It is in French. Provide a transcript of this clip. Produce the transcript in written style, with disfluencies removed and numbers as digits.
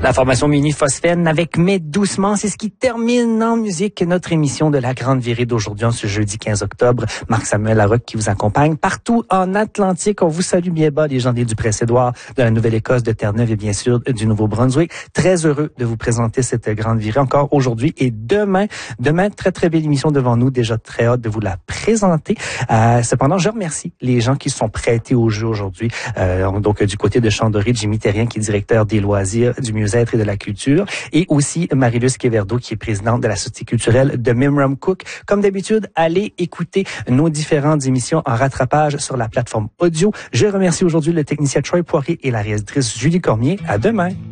La formation Mini Phosphène avec Mais doucement, c'est ce qui termine en musique notre émission de la Grande Virée d'aujourd'hui, en ce jeudi 15 octobre. Marc-Samuel Larocque qui vous accompagne partout en Atlantique. On vous salue bien bas, les gens des Dupré-Sédouard, de la Nouvelle-Écosse, de Terre-Neuve et bien sûr du Nouveau-Brunswick. Très heureux de vous présenter cette Grande Virée encore aujourd'hui et demain. Demain, très très belle émission devant nous. Déjà très hâte de vous la présenter. Cependant, je remercie les gens qui se sont prêtés au jeu aujourd'hui. Donc du côté de Chandory, Jimmy Terrien qui est directeur des loisirs, du mieux-être et de la culture, et aussi Marie-Luce Quéverdo qui est présidente de la Société culturelle de Mimram Cook. Comme d'habitude, allez écouter nos différentes émissions en rattrapage sur la plateforme audio. Je remercie aujourd'hui le technicien Troy Poirier et la réalisatrice Julie Cormier. À demain!